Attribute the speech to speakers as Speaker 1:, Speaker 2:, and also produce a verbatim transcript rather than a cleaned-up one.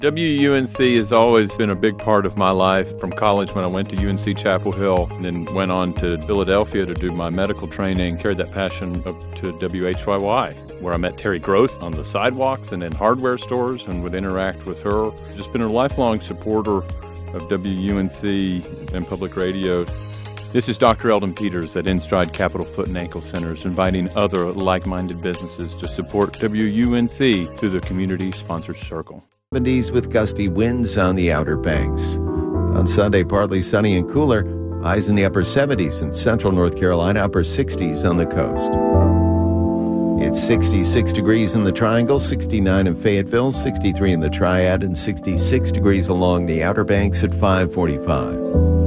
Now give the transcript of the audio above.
Speaker 1: W U N C has always been a big part of my life. From college, when I went to U N C Chapel Hill, and then went on to Philadelphia to do my medical training, carried that passion up to W H Y Y, where I met Terry Gross on the sidewalks and in hardware stores and would interact with her. Just been a lifelong supporter of W U N C and public radio. This is Doctor Eldon Peters at InStride Capital Foot and Ankle Centers, inviting other like-minded businesses to support W U N C through the community-sponsored circle.
Speaker 2: seventies with gusty winds on the Outer Banks. On Sunday, partly sunny and cooler. Highs in the upper seventies in central North Carolina, upper sixties on the coast. It's sixty-six degrees in the Triangle, sixty-nine in Fayetteville, sixty-three in the Triad, and sixty-six degrees along the Outer Banks at five forty-five.